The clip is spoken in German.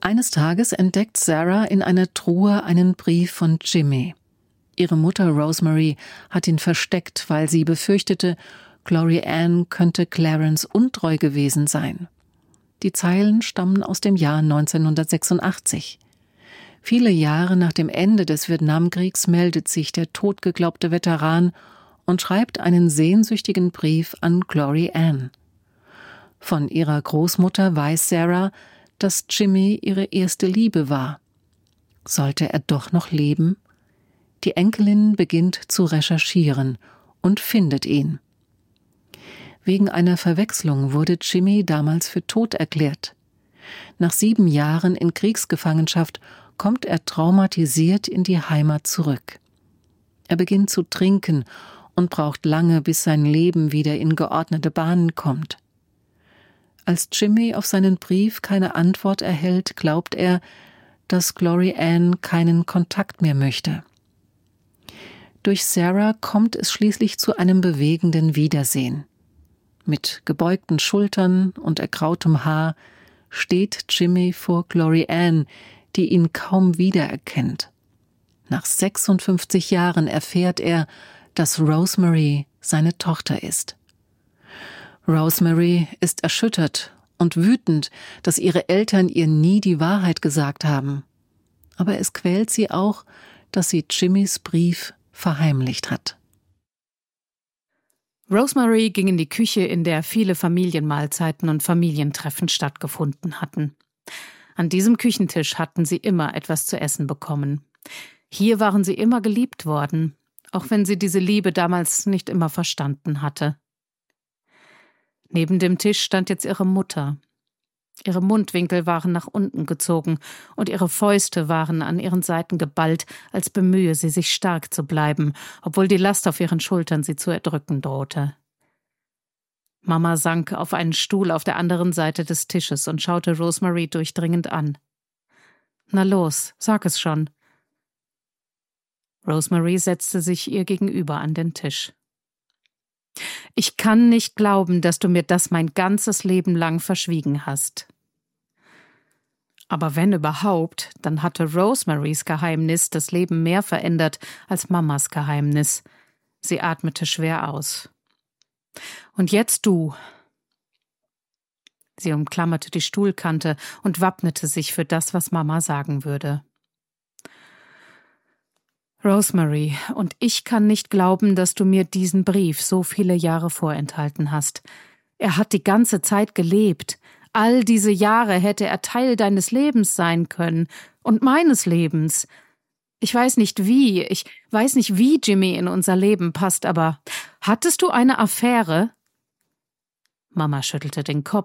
Eines Tages entdeckt Sarah in einer Truhe einen Brief von Jimmy. Ihre Mutter Rosemary hat ihn versteckt, weil sie befürchtete, Glory Ann könnte Clarence untreu gewesen sein. Die Zeilen stammen aus dem Jahr 1986. Viele Jahre nach dem Ende des Vietnamkriegs meldet sich der totgeglaubte Veteran und schreibt einen sehnsüchtigen Brief an Glory Ann. Von ihrer Großmutter weiß Sarah, dass Jimmy ihre erste Liebe war. Sollte er doch noch leben? Die Enkelin beginnt zu recherchieren und findet ihn. Wegen einer Verwechslung wurde Jimmy damals für tot erklärt. Nach 7 Jahren in Kriegsgefangenschaft kommt er traumatisiert in die Heimat zurück. Er beginnt zu trinken und braucht lange, bis sein Leben wieder in geordnete Bahnen kommt. Als Jimmy auf seinen Brief keine Antwort erhält, glaubt er, dass Glory Ann keinen Kontakt mehr möchte. Durch Sarah kommt es schließlich zu einem bewegenden Wiedersehen. Mit gebeugten Schultern und ergrautem Haar steht Jimmy vor Glory Ann, die ihn kaum wiedererkennt. Nach 56 Jahren erfährt er, dass Rosemary seine Tochter ist. Rosemary ist erschüttert und wütend, dass ihre Eltern ihr nie die Wahrheit gesagt haben. Aber es quält sie auch, dass sie Jimmys Brief verheimlicht hat. Rosemary ging in die Küche, in der viele Familienmahlzeiten und Familientreffen stattgefunden hatten. An diesem Küchentisch hatten sie immer etwas zu essen bekommen. Hier waren sie immer geliebt worden, auch wenn sie diese Liebe damals nicht immer verstanden hatte. Neben dem Tisch stand jetzt ihre Mutter. Ihre Mundwinkel waren nach unten gezogen und ihre Fäuste waren an ihren Seiten geballt, als bemühe sie sich stark zu bleiben, obwohl die Last auf ihren Schultern sie zu erdrücken drohte. Mama sank auf einen Stuhl auf der anderen Seite des Tisches und schaute Rosemary durchdringend an. »Na los, sag es schon.« Rosemary setzte sich ihr gegenüber an den Tisch. »Ich kann nicht glauben, dass du mir das mein ganzes Leben lang verschwiegen hast.« Aber wenn überhaupt, dann hatte Rosemarys Geheimnis das Leben mehr verändert als Mamas Geheimnis. Sie atmete schwer aus. »Und jetzt du.« Sie umklammerte die Stuhlkante und wappnete sich für das, was Mama sagen würde. »Rosemary, und ich kann nicht glauben, dass du mir diesen Brief so viele Jahre vorenthalten hast. Er hat die ganze Zeit gelebt. All diese Jahre hätte er Teil deines Lebens sein können und meines Lebens. Ich weiß nicht, wie Jimmy in unser Leben passt, aber hattest du eine Affäre?« Mama schüttelte den Kopf